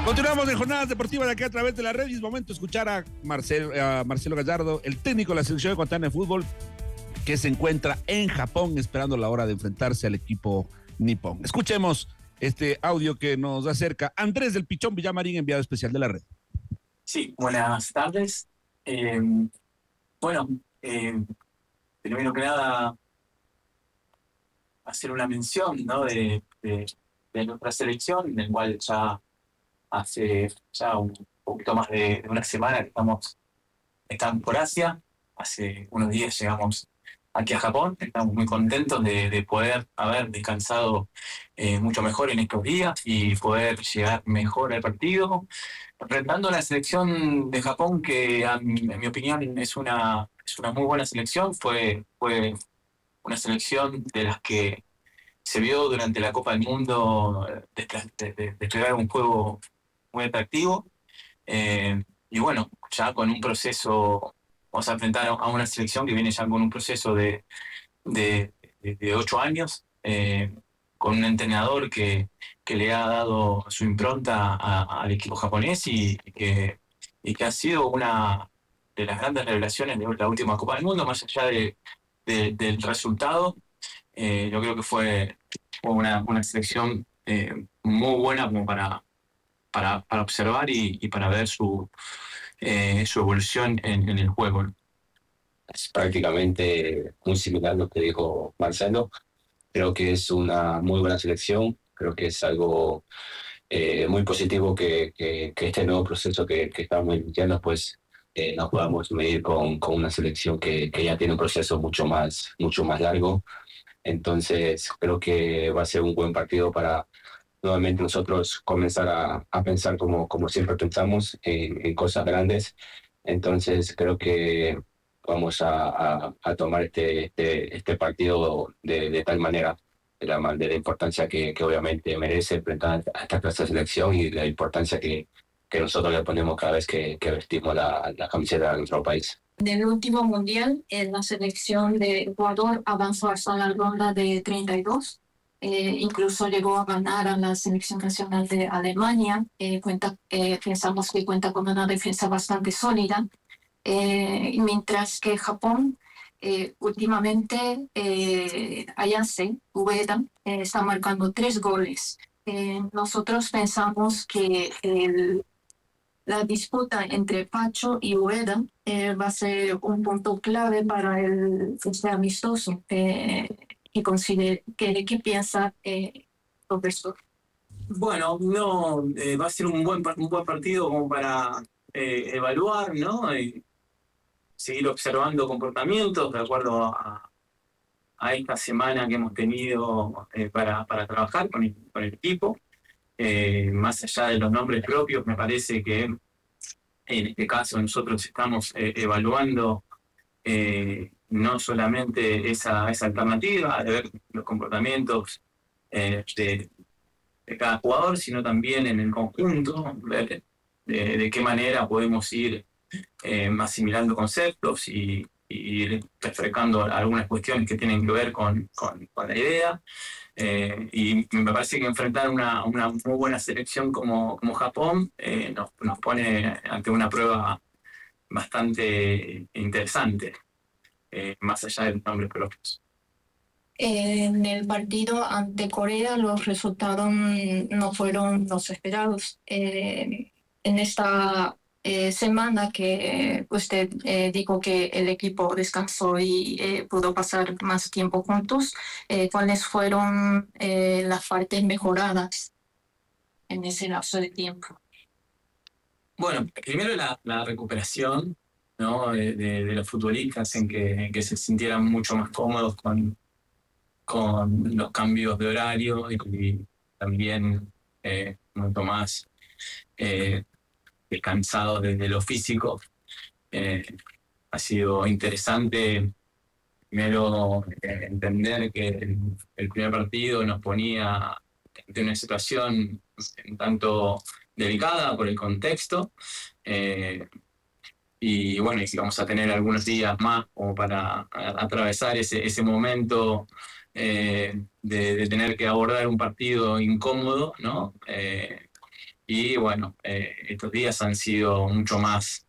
Continuamos en Jornadas Deportivas de aquí a través de la red y es momento de escuchar a Marcelo Gallardo, el técnico de la selección ecuatoriana de fútbol, que se encuentra en Japón esperando la hora de enfrentarse al equipo nipón. Escuchemos este audio que nos acerca Andrés del Pichón Villamarín, enviado especial de la red. Sí, buenas tardes. Primero que nada, hacer una mención, ¿no? de nuestra selección, en el cual ya hace ya un poquito más de una semana que estamos por Asia. Hace unos días llegamos aquí a Japón. Estamos muy contentos de poder haber descansado mucho mejor en estos días y poder llegar mejor al partido, enfrentando a la selección de Japón, que en mi opinión es una muy buena selección. Fue una selección de las que se vio durante la Copa del Mundo desplegar un juego muy atractivo. Y bueno, ya con un proceso, vamos a enfrentar a una selección que viene ya con un proceso de 8 años, con un entrenador que le ha dado su impronta al equipo japonés y que ha sido una de las grandes revelaciones de la última Copa del Mundo, más allá del resultado. Yo creo que fue una selección muy buena como para observar y para ver su evolución en el juego. Es prácticamente muy similar a lo que dijo Marcelo. Creo que es una muy buena selección. Creo que es algo muy positivo que este nuevo proceso que estamos iniciando, pues nos podamos medir con una selección que ya tiene un proceso mucho más largo. Entonces creo que va a ser un buen partido para nuevamente nosotros comenzar a pensar como siempre pensamos, en cosas grandes. Entonces creo que vamos a tomar este partido de tal manera, de la importancia que obviamente merece enfrentar a esta clase de selección y la importancia que nosotros le ponemos cada vez que vestimos la camiseta de nuestro país. En el último mundial, la selección de Ecuador avanzó hasta la ronda de 32. Incluso llegó a ganar a la selección nacional de Alemania. Pensamos que cuenta con una defensa bastante sólida. Mientras que Japón, últimamente, Ayase, Ueda, está marcando 3 goles. Nosotros pensamos que la disputa entre Pacho y Ueda va a ser un punto clave para este amistoso. ¿Qué piensa, profesor? Bueno, va a ser un buen partido como para evaluar, ¿no? Seguir observando comportamientos de acuerdo a esta semana que hemos tenido para trabajar con el equipo. Más allá de los nombres propios, me parece que en este caso nosotros estamos evaluando no solamente esa alternativa de ver los comportamientos de cada jugador, sino también en el conjunto, ver de qué manera podemos ir asimilando conceptos y ir refrescando algunas cuestiones que tienen que ver con la idea. Y me parece que enfrentar una muy buena selección como Japón nos pone ante una prueba bastante interesante, más allá de los nombres propios. En el partido ante Corea los resultados no fueron los esperados. En esta semana que usted dijo que el equipo descansó y pudo pasar más tiempo juntos, ¿cuáles fueron las partes mejoradas en ese lapso de tiempo? Bueno, primero la recuperación, ¿no? de los futbolistas en que se sintieran mucho más cómodos con los cambios de horario y también mucho más descansados desde lo físico. Ha sido interesante primero entender que el primer partido nos ponía ante una situación un tanto delicada por el contexto, y bueno, y si vamos a tener algunos días más como para atravesar ese momento de tener que abordar un partido incómodo, ¿no? Y bueno, estos días han sido mucho más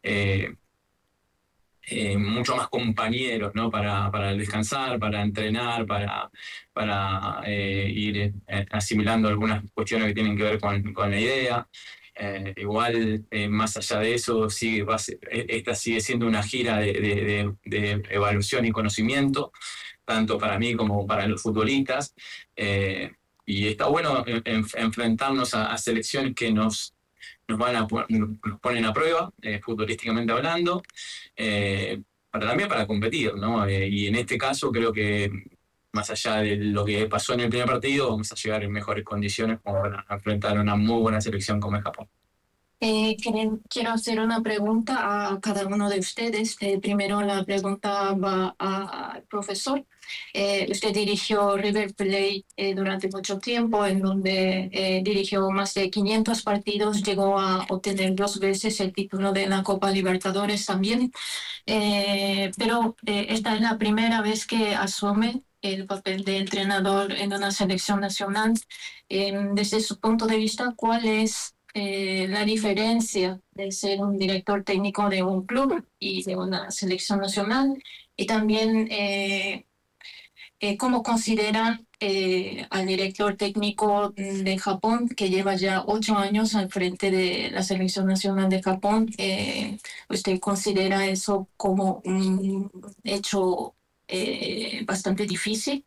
compañeros, ¿no? Para descansar, para entrenar, para ir asimilando algunas cuestiones que tienen que ver con la idea. Igual, más allá de eso, esta sigue siendo una gira de evaluación y conocimiento, tanto para mí como para los futbolistas. Y está bueno enfrentarnos a selecciones que nos ponen a prueba, futbolísticamente hablando, también para competir, ¿no? Y en este caso creo que más allá de lo que pasó en el primer partido, vamos a llegar en mejores condiciones como para enfrentar una muy buena selección como es Japón. Quiero hacer una pregunta a cada uno de ustedes. Primero la pregunta va al profesor. Usted dirigió River Plate durante mucho tiempo, en donde dirigió más de 500 partidos, llegó a obtener 2 veces el título de la Copa Libertadores también. Pero esta es la primera vez que asume el papel de entrenador en una selección nacional. Desde su punto de vista, ¿cuál es la diferencia de ser un director técnico de un club y de una selección nacional? Y también, ¿cómo consideran al director técnico de Japón, que lleva ya 8 años al frente de la selección nacional de Japón? ¿Usted considera eso como un hecho bastante difícil?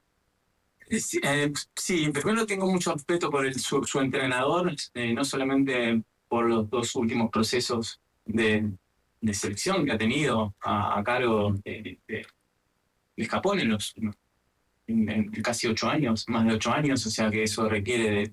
Sí, primero tengo mucho respeto por su entrenador, no solamente por los 2 últimos procesos de selección que ha tenido a cargo de Japón en casi 8 años, más de 8 años, o sea que eso requiere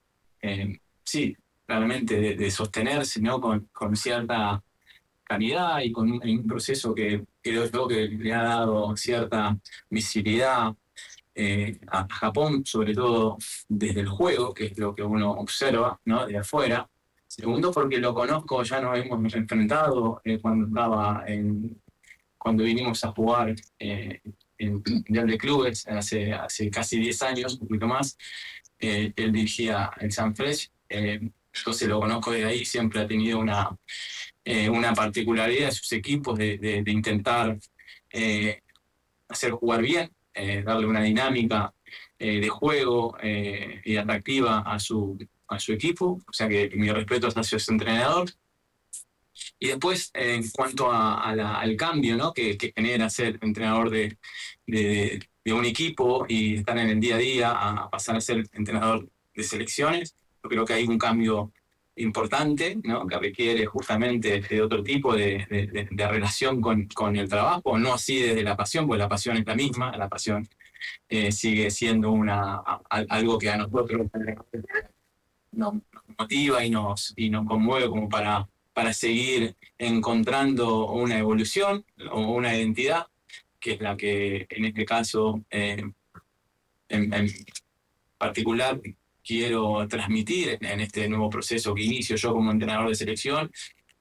claramente de sostenerse, ¿no? Con cierta calidad y con un proceso que creo yo que le ha dado cierta visibilidad a Japón, sobre todo desde el juego, que es lo que uno observa, ¿no? De afuera. Segundo, porque lo conozco, ya nos hemos enfrentado cuando vinimos a jugar en el Mundial de Clubes hace casi 10 años, un poquito más. Él dirigía el Sanfrecce, yo se lo conozco desde ahí, siempre ha tenido una particularidad de sus equipos de intentar hacer jugar bien, darle una dinámica de juego y atractiva a su equipo, o sea que mi respeto hacia su entrenador. Y después, en cuanto al cambio, ¿no? que genera ser entrenador de un equipo y estar en el día a día a pasar a ser entrenador de selecciones, yo creo que hay un cambio importante, ¿no? Que requiere justamente de otro tipo de relación con el trabajo, no así desde la pasión, porque la pasión es la misma, la pasión sigue siendo algo que a nosotros nos motiva y nos conmueve como para seguir encontrando una evolución o una identidad, que es la que en este caso en particular quiero transmitir en este nuevo proceso que inicio yo como entrenador de selección,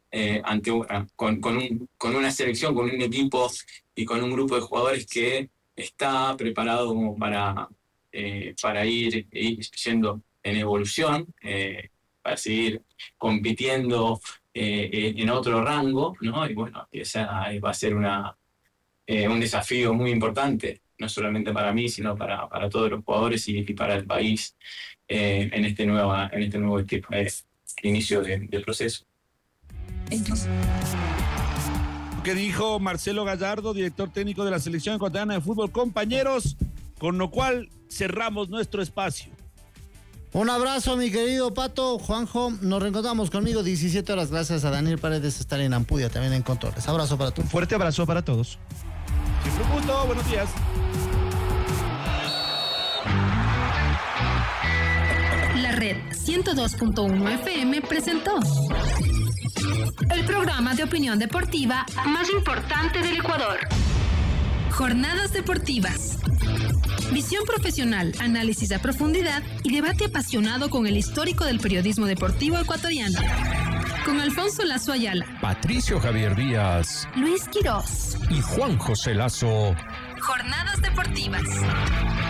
con una selección, con un equipo y con un grupo de jugadores que está preparado como para ir yendo en evolución, para seguir compitiendo en otro rango, ¿no? Y bueno, esa va a ser un desafío muy importante, no solamente para mí, sino para todos los jugadores y para el país en este nuevo inicio del proceso. Entonces, Que dijo Marcelo Gallardo, director técnico de la selección ecuatoriana de fútbol. Compañeros, con lo cual cerramos nuestro espacio. Un abrazo, mi querido Pato. Juanjo, nos reencontramos conmigo 17 horas. Gracias a Daniel Paredes estar en Ampudia, también en controles. Abrazo para todos. Un fuerte abrazo para todos. Siempre un gusto, buenos días. La red 102.1 FM presentó el programa de opinión deportiva más importante del Ecuador. Jornadas deportivas. Visión profesional, análisis a profundidad y debate apasionado con el histórico del periodismo deportivo ecuatoriano. Con Alfonso Lazo Ayala, Patricio Javier Díaz, Luis Quirós y Juan José Lazo. Jornadas deportivas.